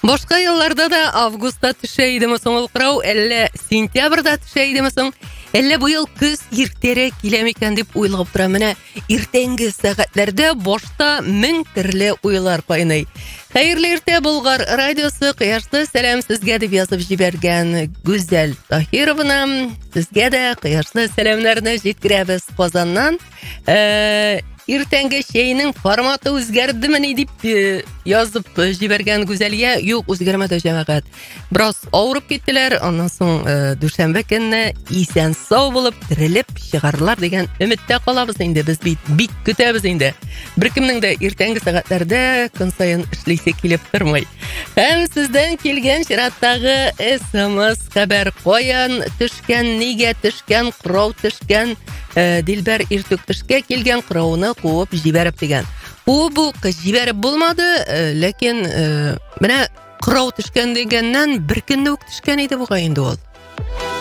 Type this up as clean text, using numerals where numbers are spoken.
Башка елларда да августта төшә идеме соң ул кырау, әллә сентябрьдә төшә идеме соң, әллә бу ел көз иртәрәк киләме икән дип уйлап торам. Менә иртәнге сәгатьләрдә башта мең төрле уйлар кайный. Хәерле иртә, Болгар радиосы, кояшлы сәлам сезгә дип язып җибәргән Гүзәл Таһировна. Сезгә дә кояшлы сәламнарны җиткерәбез Казаннан. Иртәнге чәйнең форматы үзгәрдеме дип язып җибәргән Гүзәлгә. Юк, үзгәрмәде җәмәгать. Бераз авырып киттеләр, аннан соң дүшәмбе көнне исән сау булып терелеп чыгарлар дигән өметтә калабыз инде. Без бик көтәбез инде. Беркемнең дә иртәнге сәгатьләрдә көн саен эшлисе килеп тормый. Һәм сездән килгән чираттагы SMS хәбәр каян төшкән, нигә төшкән, кырау төшкән, Дилбәр иртүк эшкә килгән, кырауны куып җибәреп дигән. У бу җибәреп булмады, ләкин менә кырау төшкән дигәннән бер көнне үк төшкән иде буга инде ул.